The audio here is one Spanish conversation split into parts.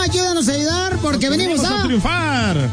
ayúdanos a ayudar porque venimos a triunfar.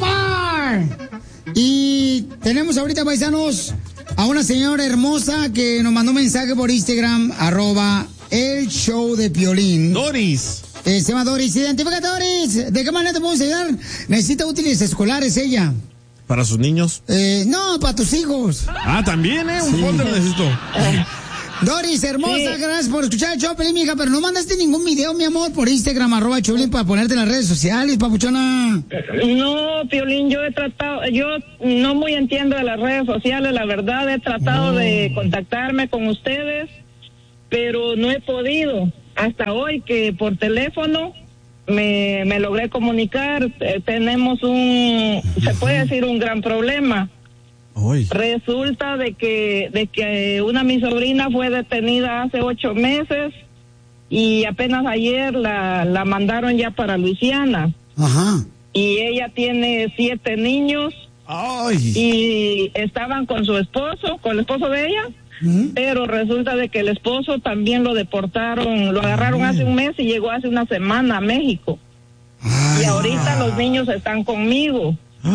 Y tenemos ahorita, paisanos, a una señora hermosa que nos mandó un mensaje por Instagram, @el_show_de_Piolín. Doris. Se llama Doris. Identifícate, Doris. ¿De qué manera te podemos ayudar? Necesita útiles escolares ella. ¿Para sus niños? No, para tus hijos. Ah, también, un folder necesito. Doris, hermosa, gracias por escuchar el show, Piolín, mija, pero no mandaste ningún video, mi amor, por Instagram, @Choplin, para ponerte en las redes sociales, papuchona. No, Piolín, yo no muy entiendo de las redes sociales, la verdad, he tratado de contactarme con ustedes, pero no he podido. Hasta hoy que por teléfono me logré comunicar, tenemos se puede decir un gran problema. Uy. Resulta de que una mi sobrina fue detenida hace 8 meses y apenas ayer la mandaron ya para Luisiana. Ajá. Y ella tiene 7 niños. Ay. Y estaban con su esposo, con el esposo de ella. Pero resulta de que el esposo también lo deportaron, lo agarraron hace un mes y llegó hace una semana a México. Y ahorita los niños están conmigo.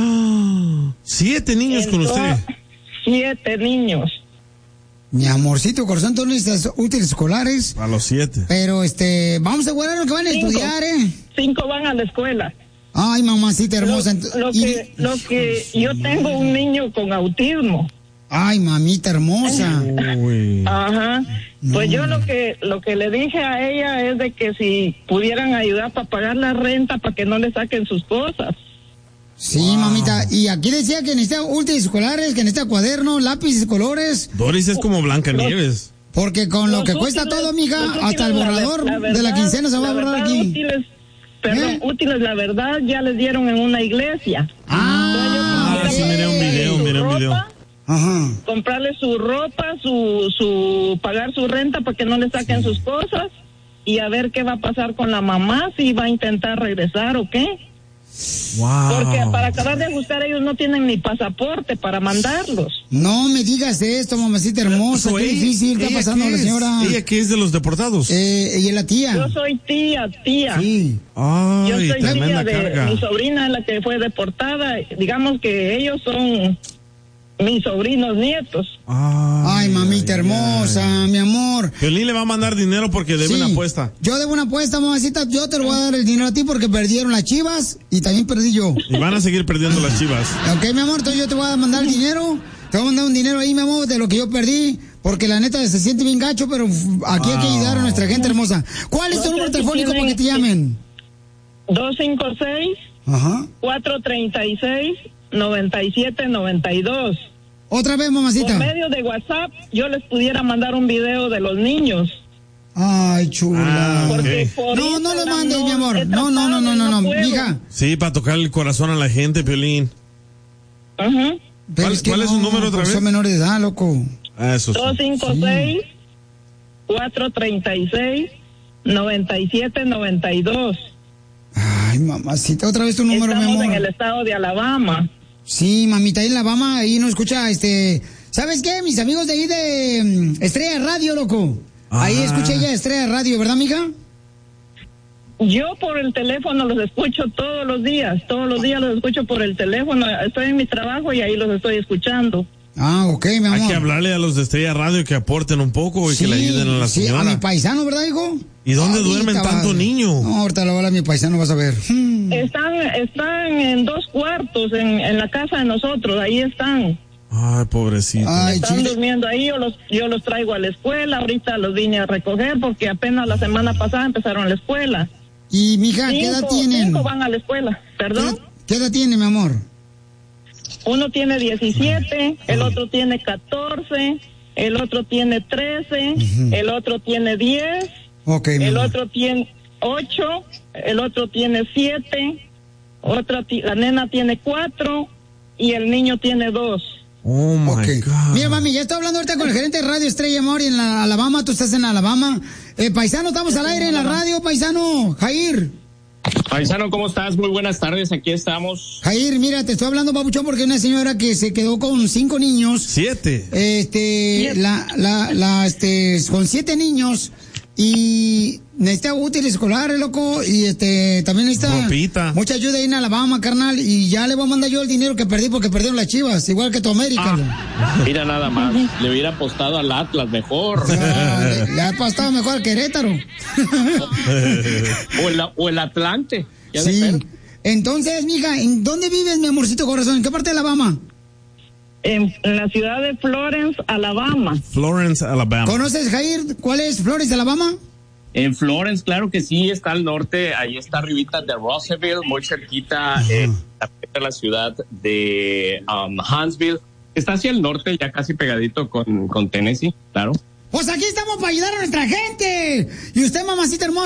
7 niños con usted. 7 niños. Mi amorcito corazón, tú necesitas útiles escolares. A los 7. Pero vamos a asegurarnos que van a estudiar, 5 van a la escuela. Ay, mamacita hermosa. Lo que yo tengo un niño con autismo. Ay, mamita hermosa. Uy. Ajá. Pues yo lo que le dije a ella es de que si pudieran ayudar para pagar la renta para que no le saquen sus cosas. Sí, mamita. Y aquí decía que necesita útiles escolares, que necesita cuadernos, lápices, colores. Doris es como Blancanieves. Porque con lo que cuesta todo, mija, hasta el borrador de la quincena se va a borrar aquí. Útiles, la verdad, ya les dieron en una iglesia. Sí, miré un video. Ajá. Comprarle su ropa, pagar su renta para que no le saquen sus cosas y a ver qué va a pasar con la mamá, si va a intentar regresar o qué. Wow. Porque para acabar de ajustar ellos no tienen ni pasaporte para mandarlos. No me digas esto, mamacita hermosa, qué difícil está pasando la señora. ¿Ella qué es de los deportados? Ella es la tía. Yo soy tía. Sí. Ay, yo soy tía de carga. mi sobrina, la que fue deportada. Digamos que ellos son mis sobrinos nietos. Ay, mamita hermosa, mi amor. Piolín le va a mandar dinero porque debe una apuesta. Yo debo una apuesta, mamacita. Yo te lo voy a dar el dinero a ti porque perdieron las Chivas y también perdí yo. Y van a seguir perdiendo las Chivas. Ok, mi amor, entonces yo te voy a mandar el dinero. Te voy a mandar un dinero ahí, mi amor, de lo que yo perdí. Porque la neta se siente bien gacho, pero aquí hay que ayudar a nuestra gente hermosa. ¿Cuál es tu número telefónico para que te llamen? 256 436 9792. Otra vez, mamacita. Por medio de WhatsApp, yo les pudiera mandar un video de los niños. Ay, chula. No lo mandes, mi amor. No, mija. Sí, para tocar el corazón a la gente, Piolín. Ajá. ¿Cuál es su número otra vez? Son menores de edad, loco. Eso sí. 256 436 9792. Ay, mamacita, otra vez tu número, mi amor. Estamos en el estado de Alabama. Sí, mamita, ahí en Alabama, ahí no escucha, ¿sabes qué? Mis amigos de ahí de Estrella Radio, loco. Ahí escuché ya Estrella Radio, ¿verdad, mija? Yo por el teléfono los escucho todos los días los escucho por el teléfono. Estoy en mi trabajo y ahí los estoy escuchando. Ah, ok, mi amor. Hay que hablarle a los de Estrella Radio que aporten un poco y que le ayuden a la señora. A mi paisano, ¿verdad, hijo? ¿Y dónde duermen tanto niño? No, ahorita lo va a mi paisano, vas a ver. Están en 2 cuartos en la casa de nosotros, ahí están. Ay, pobrecito. Están durmiendo ahí, yo los traigo a la escuela, ahorita los vine a recoger porque apenas la semana pasada empezaron la escuela. Y, mija, ¿qué edad tienen? 5 van a la escuela, ¿perdón? ¿Qué edad tiene, mi amor? Uno tiene 17, el otro tiene 14, el otro tiene 13, el otro tiene 10, el otro tiene 8, el otro tiene 7, la nena tiene 4 y el niño tiene 2. Oh my God. Mira, mami, ya estoy hablando ahorita con el gerente de Radio Estrella, amor, y en Alabama, tú estás en Alabama. Paisano, estamos al aire en la radio, paisano, Jair. Paisano, ¿cómo estás? Muy buenas tardes, aquí estamos. Jair, mira, te estoy hablando, papuchón, porque una señora que se quedó con 5 niños. 7. Con 7 niños, y necesita útiles escolares, loco, y también necesita ropita. Mucha ayuda ahí en Alabama, carnal, y ya le voy a mandar yo el dinero que perdí porque perdieron las Chivas, igual que tu América. Mira nada más, le hubiera apostado al Atlas mejor. Le ha apostado mejor al Querétaro. o el Atlante. Sí. Entonces, mija, ¿en dónde vives, mi amorcito corazón? ¿En qué parte de Alabama? En la ciudad de Florence, Alabama. Florence, Alabama. ¿Conoces, Jair, cuál es Florence, Alabama? En Florence, claro que sí, está al norte, ahí está arribita de Russellville, muy cerquita de la ciudad de Huntsville. Está hacia el norte, ya casi pegadito con Tennessee, claro. Pues aquí estamos para ayudar a nuestra gente. Y usted, mamacita hermosa.